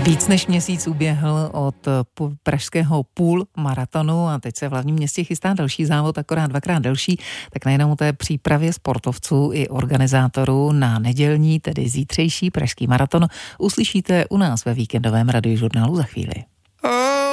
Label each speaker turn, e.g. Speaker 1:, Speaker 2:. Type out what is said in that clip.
Speaker 1: Víc než měsíc uběhl od pražského půl maratonu a teď se v hlavním městě chystá další závod, akorát dvakrát delší, tak nejenom o té přípravě sportovců i organizátorů na nedělní, tedy zítřejší pražský maraton uslyšíte u nás ve víkendovém radiožurnálu za chvíli.